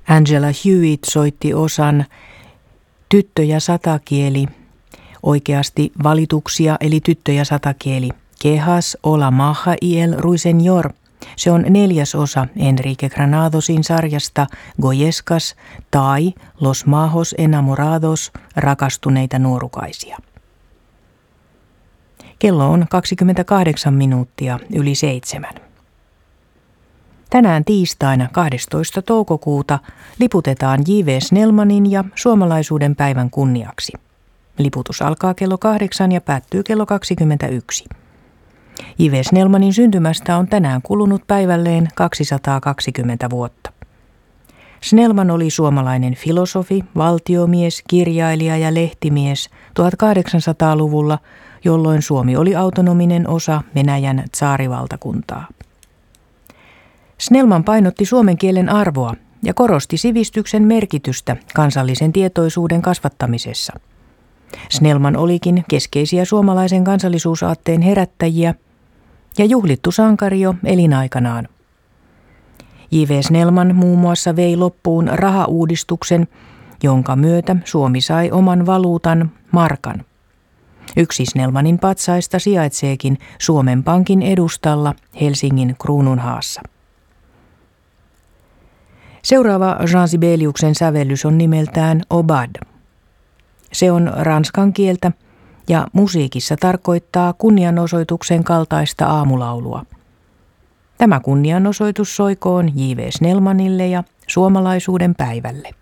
Angela Hewitt soitti osan Tyttö ja satakieli, oikeasti valituksia eli Tyttö ja satakieli. Quejas o la maja y el ruiseñor. Se on 4. osa Enrique Granadosin sarjasta Goyescas tai Los majos enamorados, rakastuneita nuorukaisia. Kello on 28 minuuttia yli 7. Tänään tiistaina 12. toukokuuta liputetaan J.V. Snellmanin ja suomalaisuuden päivän kunniaksi. Liputus alkaa kello 8 ja päättyy kello 21. J.V. Snellmanin syntymästä on tänään kulunut päivälleen 220 vuotta. Snellman oli suomalainen filosofi, valtiomies, kirjailija ja lehtimies 1800-luvulla, jolloin Suomi oli autonominen osa Venäjän tsaarivaltakuntaa. Snellman painotti suomen kielen arvoa ja korosti sivistyksen merkitystä kansallisen tietoisuuden kasvattamisessa. Snellman olikin keskeisiä suomalaisen kansallisuusaatteen herättäjiä ja juhlittu sankari jo elinaikanaan. J.V. Snellman muun muassa vei loppuun rahauudistuksen, jonka myötä Suomi sai oman valuutan, markan. Yksi Snellmanin patsaista sijaitseekin Suomen Pankin edustalla Helsingin Kruununhaassa. Seuraava Jean Sibeliuksen sävellys on nimeltään Aubade. Se on ranskan kieltä ja musiikissa tarkoittaa kunnianosoituksen kaltaista aamulaulua. Tämä kunnianosoitus soikoon J.V. Snellmanille ja suomalaisuuden päivälle.